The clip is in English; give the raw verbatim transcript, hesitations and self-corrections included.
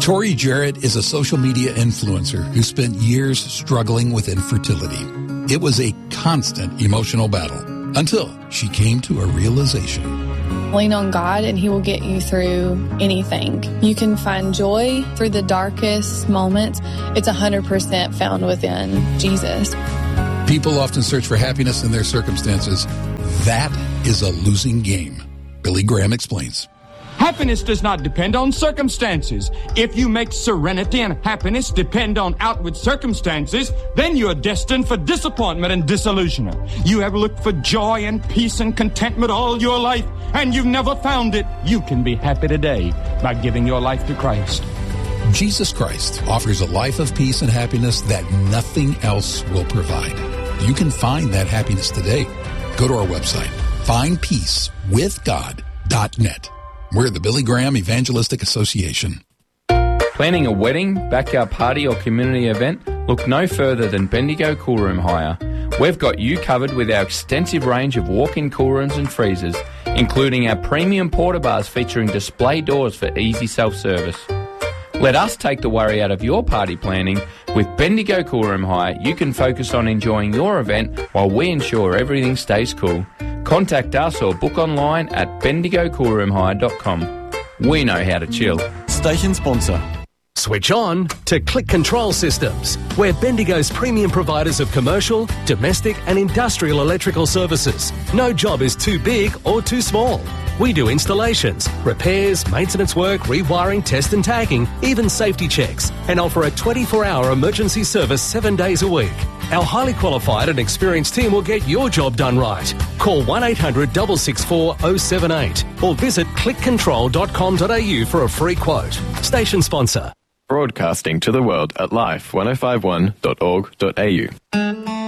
Tori Jarrett is a social media influencer who spent years struggling with infertility. It was a constant emotional battle until she came to a realization. Lean on God and He will get you through anything. You can find joy through the darkest moments. It's one hundred percent found within Jesus. People often search for happiness in their circumstances. That is a losing game. Billy Graham explains. Happiness does not depend on circumstances. If you make serenity and happiness depend on outward circumstances, then you are destined for disappointment and disillusionment. You have looked for joy and peace and contentment all your life, and you've never found it. You can be happy today by giving your life to Christ. Jesus Christ offers a life of peace and happiness that nothing else will provide. You can find that happiness today. Go to our website, find peace with god dot net. We're the Billy Graham Evangelistic Association. Planning a wedding, backyard party or community event? Look no further than Bendigo Cool Room Hire. We've got you covered with our extensive range of walk-in cool rooms and freezers, including our premium porta bars featuring display doors for easy self-service. Let us take the worry out of your party planning. With Bendigo Cool Room Hire, you can focus on enjoying your event while we ensure everything stays cool. Contact us or book online at bendigo cool room hire dot com. We know how to chill. Station sponsor. Switch on to Click Control Systems. We're Bendigo's premium providers of commercial, domestic and industrial electrical services. No job is too big or too small. We do installations, repairs, maintenance work, rewiring, test and tagging, even safety checks, and offer a twenty-four hour emergency service seven days a week. Our highly qualified and experienced team will get your job done right. Call one eight hundred, six six four, zero seven eight or visit click control dot com dot a u for a free quote. Station sponsor. Broadcasting to the world at life ten fifty-one dot org dot a u.